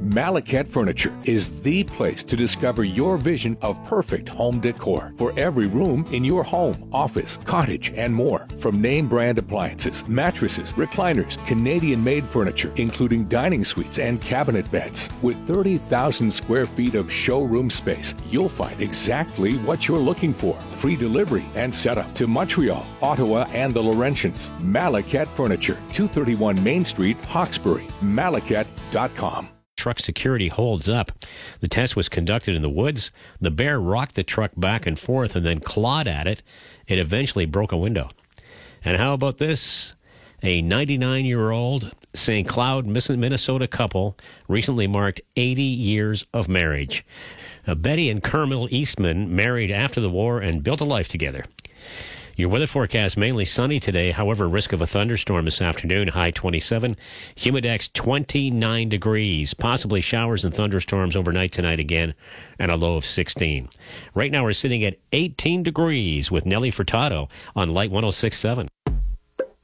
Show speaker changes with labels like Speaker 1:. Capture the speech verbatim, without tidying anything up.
Speaker 1: Malacat Furniture is the place to discover your vision of perfect home decor for every room in your home, office, cottage, and more. From name brand appliances, mattresses, recliners, Canadian-made furniture, including dining suites and cabinet beds. With thirty thousand square feet of showroom space, you'll find exactly what you're looking for. Free delivery and setup to Montreal, Ottawa, and the Laurentians. Malacat Furniture, two thirty-one Main Street, Hawkesbury. Malacat dot com.
Speaker 2: Truck security holds up. The test was conducted in the woods. The bear rocked the truck back and forth and then clawed at it. It eventually broke a window. And how about this? A ninety-nine-year-old Saint Cloud, Minnesota couple recently marked eighty years of marriage. Uh, Betty and Kermel Eastman married after the war and built a life together. Your weather forecast, mainly sunny today. However, risk of a thunderstorm this afternoon, high twenty-seven. Humidex, twenty-nine degrees. Possibly showers and thunderstorms overnight tonight again, and a low of sixteen. Right now we're sitting at eighteen degrees with Nelly Furtado on Light one oh six point seven.